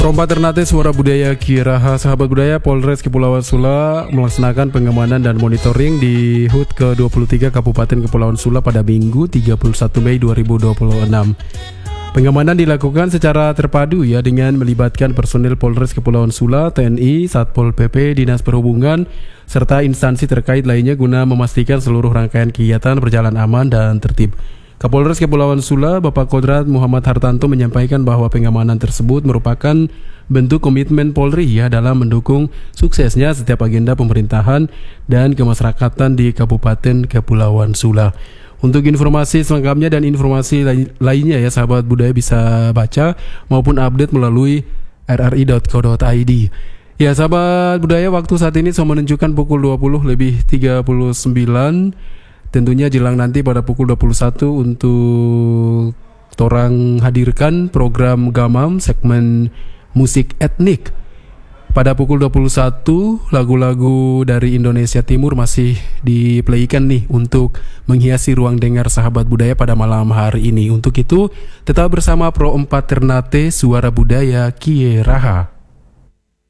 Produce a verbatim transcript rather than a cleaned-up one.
Perompak Ternate Suara Budaya Kiraha. Sahabat budaya, Polres Kepulauan Sula melaksanakan pengamanan dan monitoring di H U T ke dua puluh tiga Kabupaten Kepulauan Sula pada Minggu tiga puluh satu Mei dua ribu dua puluh enam. Pengamanan dilakukan secara terpadu ya dengan melibatkan personil Polres Kepulauan Sula, T N I, Satpol P P, Dinas Perhubungan, serta instansi terkait lainnya guna memastikan seluruh rangkaian kegiatan berjalan aman dan tertib. Kapolres Kepulauan Sula, Bapak Kodrat Muhammad Hartanto menyampaikan bahwa pengamanan tersebut merupakan bentuk komitmen Polri ya dalam mendukung suksesnya setiap agenda pemerintahan dan kemasyarakatan di Kabupaten Kepulauan Sula. Untuk informasi selengkapnya dan informasi lainnya ya sahabat budaya bisa baca maupun update melalui r r i dot co dot i d. Ya sahabat budaya, waktu saat ini sudah menunjukkan pukul dua puluh lebih tiga puluh sembilan. Tentunya jelang nanti pada pukul dua puluh satu untuk torang hadirkan program Gamam segmen musik etnik. Pada pukul dua puluh satu lagu-lagu dari Indonesia Timur masih diplaykan nih untuk menghiasi ruang dengar sahabat budaya pada malam hari ini. Untuk itu tetap bersama Perompak Ternate Suara Budaya Kiraha.